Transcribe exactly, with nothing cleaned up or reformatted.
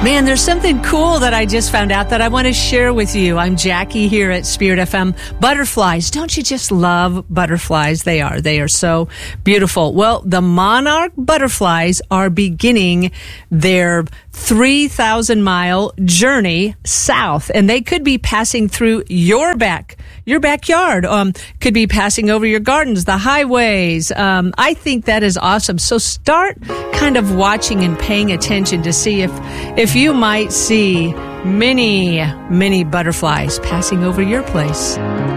Man, there's something cool that I just found out that I want to share with you. I'm Jackie here at Spirit F M. Butterflies. Don't you just love butterflies? They are. They are so beautiful. Well, the monarch butterflies are beginning their three thousand mile journey south, and they could be passing through your back, your backyard, um, could be passing over your gardens, the highways. Um, I think that is awesome. So start kind of watching and paying attention to see if, if you might see many, many butterflies passing over your place.